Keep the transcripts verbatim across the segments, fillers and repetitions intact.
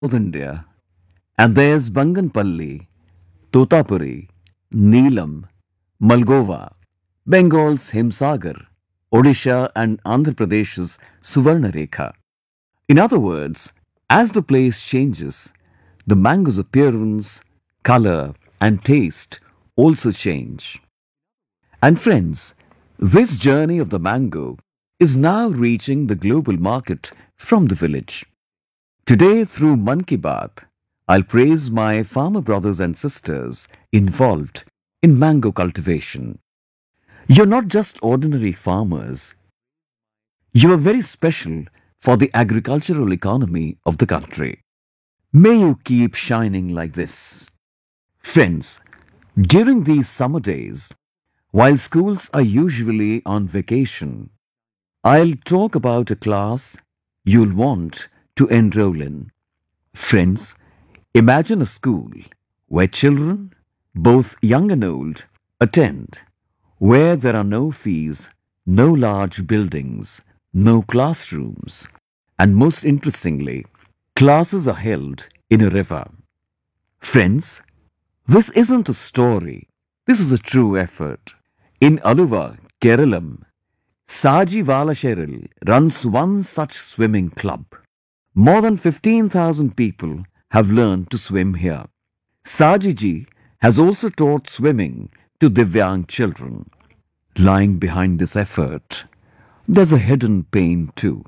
South India, and there's Banganpalli, Totapuri, Neelam, Malgova, Bengal's Himsagar, Odisha and Andhra Pradesh's Suvarnarekha. In other words, as the place changes, the mango's appearance, color, and taste also change. And friends, this journey of the mango is now reaching the global market from the village. Today, through Mann Ki Baat, I'll praise my farmer brothers and sisters involved in mango cultivation. You're not just ordinary farmers, you are very special for the agricultural economy of the country. May you keep shining like this. Friends, during these summer days, while schools are usually on vacation, I'll talk about a class you'll want to enroll in. Friends, imagine a school where children, both young and old, attend, where there are no fees, no large buildings, no classrooms, and most interestingly, classes are held in a river. Friends, this isn't a story, this is a true effort. In Aluva, Keralam, Saji Valasheril runs one such swimming club. More than fifteen thousand people have learned to swim here. Saji ji has also taught swimming to Divyang children. Lying behind this effort, there's a hidden pain too.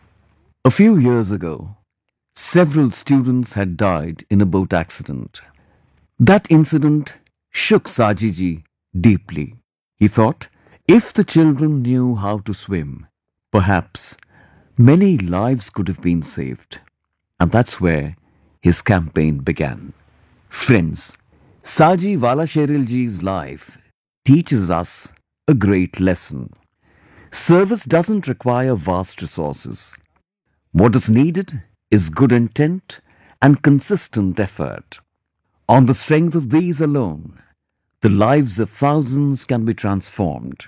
A few years ago, several students had died in a boat accident. That incident shook Saji ji deeply. He thought, if the children knew how to swim, perhaps many lives could have been saved. And that's where his campaign began. Friends, Saji Valasherilji's life teaches us a great lesson. Service doesn't require vast resources. What is needed is good intent and consistent effort. On the strength of these alone, the lives of thousands can be transformed.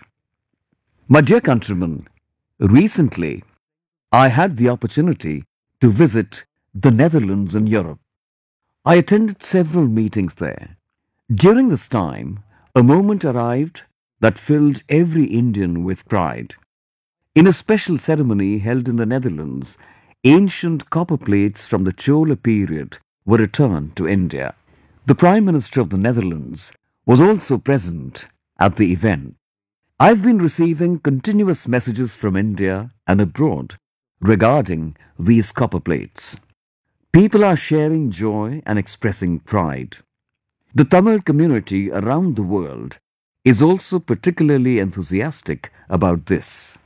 My dear countrymen, recently I had the opportunity to visit the Netherlands in Europe. I attended several meetings there. During this time, a moment arrived that filled every Indian with pride. In a special ceremony held in the Netherlands, ancient copper plates from the Chola period were returned to India. The Prime Minister of the Netherlands was also present at the event. I've been receiving continuous messages from India and abroad regarding these copper plates. People are sharing joy and expressing pride. The Tamil community around the world is also particularly enthusiastic about this.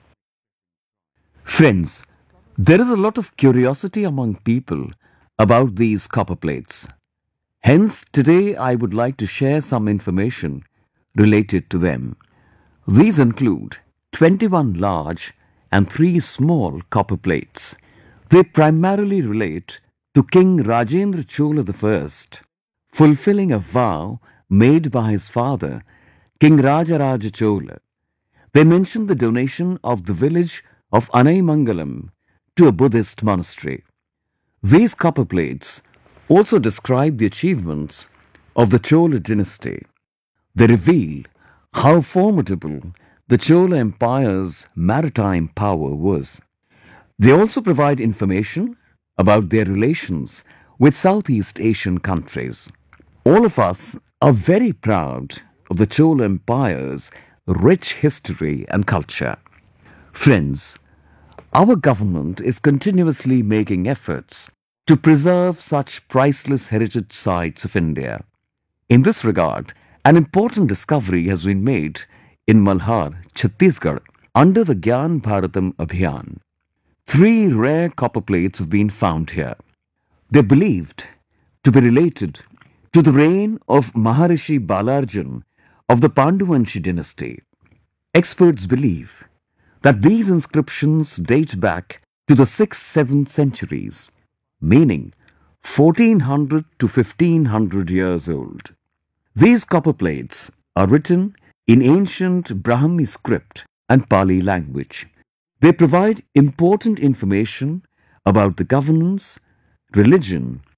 Friends, there is a lot of curiosity among people about these copper plates. Hence, today I would like to share some information related to them. These include twenty-one large and three small copper plates. They primarily relate to King Rajendra Chola the First, fulfilling a vow made by his father, King Rajaraja Chola. They mention the donation of the village of Anaimangalam to a Buddhist monastery. These copper plates also describe the achievements of the Chola dynasty. They reveal how formidable the Chola Empire's maritime power was. They also provide information about their relations with Southeast Asian countries. All of us are very proud of the Chola Empire's rich history and culture. Friends, our government is continuously making efforts to preserve such priceless heritage sites of India. In this regard, an important discovery has been made in Malhar, Chhattisgarh, under the Gyan Bharatam Abhiyan. Three rare copper plates have been found here. They are believed to be related to the reign of Maharishi Balarjan of the Panduvanshi dynasty. Experts believe that these inscriptions date back to the sixth seventh centuries, meaning fourteen hundred to fifteen hundred years old. These copper plates are written in ancient Brahmi script and Pali language. They provide important information about the governance, Religion